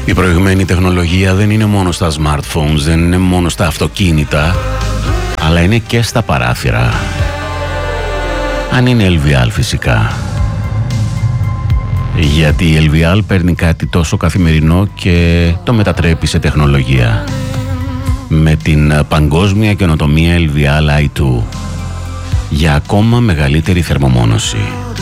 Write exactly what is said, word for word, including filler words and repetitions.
Η προηγμένη τεχνολογία δεν είναι μόνο στα smartphones, δεν είναι μόνο στα αυτοκίνητα, αλλά είναι και στα παράθυρα. Αν είναι ελ βι αλ φυσικά. Γιατί η ελ βι αλ παίρνει κάτι τόσο καθημερινό και το μετατρέπει σε τεχνολογία. Με την παγκόσμια καινοτομία ελ βι αλ άι δύο για ακόμα μεγαλύτερη θερμομόνωση.